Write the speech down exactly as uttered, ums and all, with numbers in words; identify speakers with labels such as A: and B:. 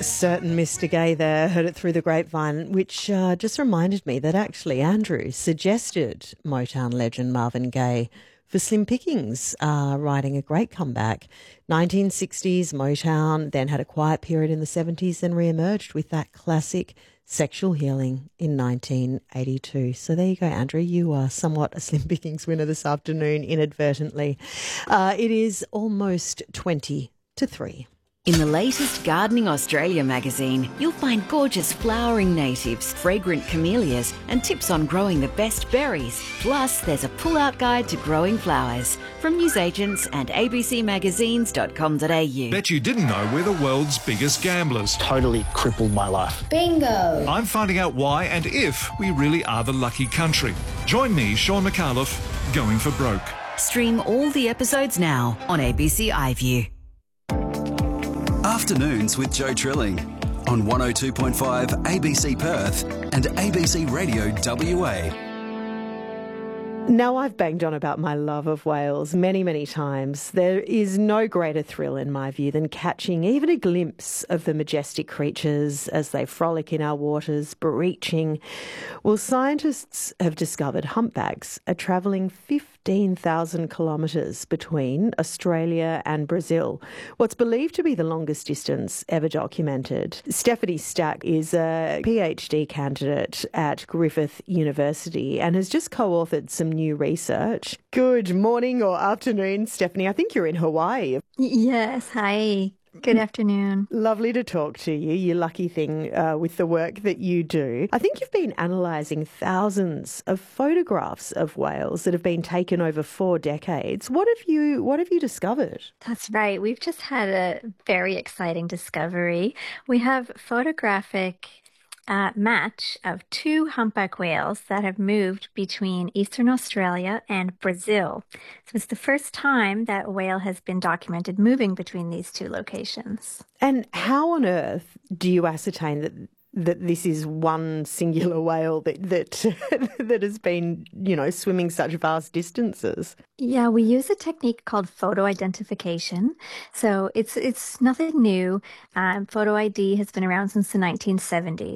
A: Certain Mister Gay there, heard it through the grapevine, which uh, just reminded me that actually Andrew suggested Motown legend Marvin Gaye for Slim Pickens, uh, writing a great comeback. nineteen sixties Motown, then had a quiet period in the seventies, then re-emerged with that classic Sexual Healing in nineteen eighty-two. So there you go, Andrew. You are somewhat a Slim Pickens winner this afternoon, inadvertently. Uh, it is almost twenty to three.
B: In the latest Gardening Australia magazine, you'll find gorgeous flowering natives, fragrant camellias, and tips on growing the best berries. Plus, there's a pull-out guide to growing flowers from newsagents and a b c magazines dot com dot a u.
C: Bet you didn't know we're the world's biggest gamblers.
D: Totally crippled my life.
E: Bingo!
C: I'm finding out why and if we really are the lucky country. Join me, Sean McAuliffe, Going for Broke.
B: Stream all the episodes now on A B C iView.
F: Afternoons with Joe Trilling on one oh two point five A B C Perth and A B C Radio W A.
A: Now, I've banged on about my love of whales many, many times. There is no greater thrill, in my view, than catching even a glimpse of the majestic creatures as they frolic in our waters, breaching. Well, scientists have discovered humpbacks are travelling fifteen thousand kilometres between Australia and Brazil, what's believed to be the longest distance ever documented. Stephanie Stack is a PhD candidate at Griffith University and has just co-authored some new research. Good morning or afternoon, Stephanie. I think you're in Hawaii.
E: Yes, hi. Good afternoon.
A: Lovely to talk to you. You lucky thing uh, with the work that you do. I think you've been analysing thousands of photographs of whales that have been taken over four decades. What have you What have you discovered?
E: That's right. We've just had a very exciting discovery. We have photographic Uh, match of two humpback whales that have moved between Eastern Australia and Brazil. So it's the first time that a whale has been documented moving between these two locations.
A: And how on earth do you ascertain that that this is one singular whale that that that has been, you know, swimming such vast distances?
E: Yeah, we use a technique called photo identification. So it's it's nothing new. Um, photo I D has been around since the nineteen seventies.